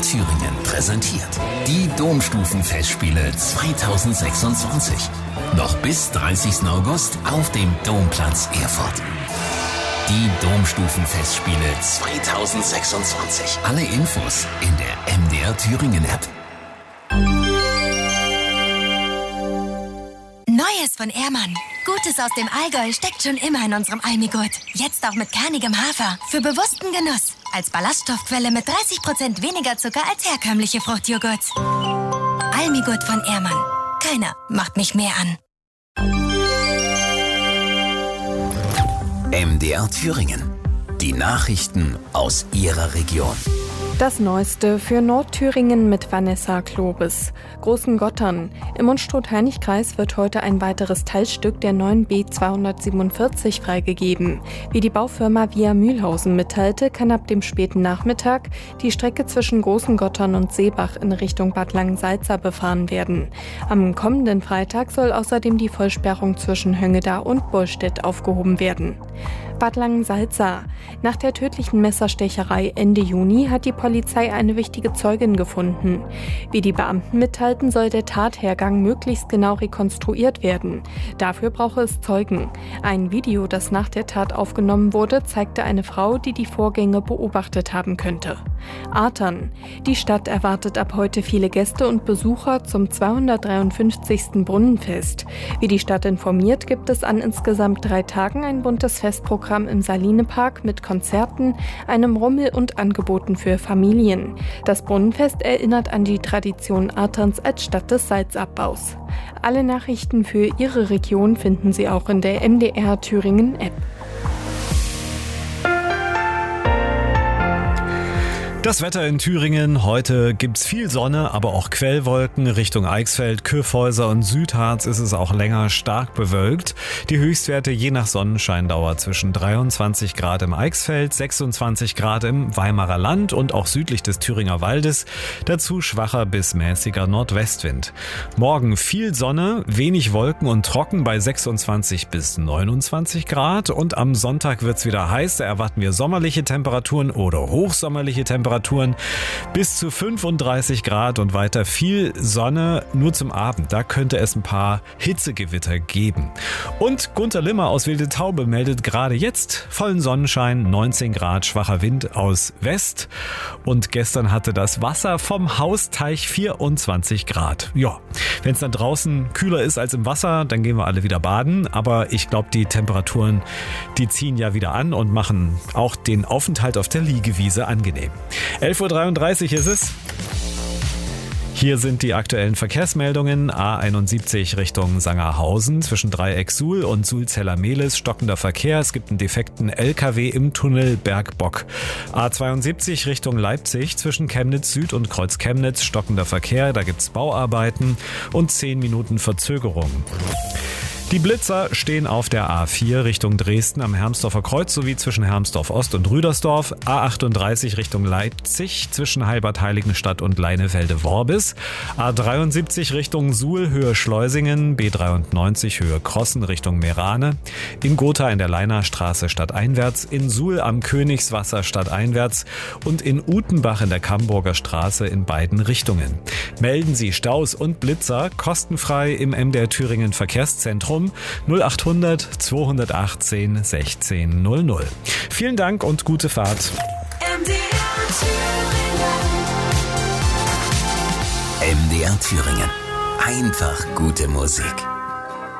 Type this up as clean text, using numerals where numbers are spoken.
MDR Thüringen präsentiert die Domstufenfestspiele 2026. Noch bis 30. August auf dem Domplatz Erfurt. Die Domstufenfestspiele 2026. Alle Infos in der MDR Thüringen App. Neues von Ehrmann. Gutes aus dem Allgäu steckt schon immer in unserem Almigurt. Jetzt auch mit kernigem Hafer. Für bewussten Genuss. Als Ballaststoffquelle mit 30% weniger Zucker als herkömmliche Fruchtjoghurts. Almigurt von Ehrmann. Keiner macht mich mehr an. MDR Thüringen. Die Nachrichten aus Ihrer Region. Das Neueste für Nordthüringen mit Vanessa Klobes. Großengottern. Im Unstrut-Heinig-Kreis wird heute ein weiteres Teilstück der neuen B247 freigegeben. Wie die Baufirma Via Mühlhausen mitteilte, kann ab dem späten Nachmittag die Strecke zwischen Großengottern und Seebach in Richtung Bad Langensalza befahren werden. Am kommenden Freitag soll außerdem die Vollsperrung zwischen Höngeda und Burstedt aufgehoben werden. Bad Langensalza. Nach der tödlichen Messerstecherei Ende Juni hat die Polizei eine wichtige Zeugin gefunden. Wie die Beamten mitteilten, soll der Tathergang möglichst genau rekonstruiert werden. Dafür brauche es Zeugen. Ein Video, das nach der Tat aufgenommen wurde, zeigte eine Frau, die die Vorgänge beobachtet haben könnte. Artern. Die Stadt erwartet ab heute viele Gäste und Besucher zum 253. Brunnenfest. Wie die Stadt informiert, gibt es an insgesamt 3 Tagen ein buntes Festprogramm im Salinepark mit Konzerten, einem Rummel und Angeboten für Familien. Das Brunnenfest erinnert an die Tradition Arterns als Stadt des Salzabbaus. Alle Nachrichten für Ihre Region finden Sie auch in der MDR Thüringen App. Das Wetter in Thüringen. Heute gibt's viel Sonne, aber auch Quellwolken. Richtung Eichsfeld, Kyffhäuser und Südharz ist es auch länger stark bewölkt. Die Höchstwerte je nach Sonnenscheindauer zwischen 23 Grad im Eichsfeld, 26 Grad im Weimarer Land und auch südlich des Thüringer Waldes. Dazu schwacher bis mäßiger Nordwestwind. Morgen viel Sonne, wenig Wolken und trocken bei 26 bis 29 Grad. Und am Sonntag wird's wieder heiß. Da erwarten wir sommerliche Temperaturen oder hochsommerliche Temperaturen bis zu 35 Grad und weiter viel Sonne, nur zum Abend. Da könnte es ein paar Hitzegewitter geben. Und Gunter Limmer aus Wilde Taube meldet gerade jetzt vollen Sonnenschein, 19 Grad, schwacher Wind aus West. Und gestern hatte das Wasser vom Hausteich 24 Grad. Ja, wenn es dann draußen kühler ist als im Wasser, dann gehen wir alle wieder baden. Aber ich glaube, die Temperaturen, die ziehen ja wieder an und machen auch den Aufenthalt auf der Liegewiese angenehm. 11.33 Uhr ist es. Hier sind die aktuellen Verkehrsmeldungen. A71 Richtung Sangerhausen zwischen Dreieck Suhl und Suhl-Zeller-Mehlis stockender Verkehr. Es gibt einen defekten LKW im Tunnel Bergbock. A72 Richtung Leipzig zwischen Chemnitz Süd und Kreuz Chemnitz stockender Verkehr. Da gibt's Bauarbeiten und 10 Minuten Verzögerung. Die Blitzer stehen auf der A4 Richtung Dresden am Hermsdorfer Kreuz sowie zwischen Hermsdorf Ost und Rüdersdorf, A38 Richtung Leipzig zwischen Heilbad-Heiligenstadt und Leinefelde-Worbis, A73 Richtung Suhl Höhe Schleusingen, B93 Höhe Krossen Richtung Meerane, in Gotha in der Leinarstraße stadteinwärts, in Suhl am Königswasser stadteinwärts und in Utenbach in der Camburger Straße in beiden Richtungen. Melden Sie Staus und Blitzer kostenfrei im MDR Thüringen Verkehrszentrum 0800 218 1600. Vielen Dank und gute Fahrt. MDR Thüringen. Einfach gute Musik.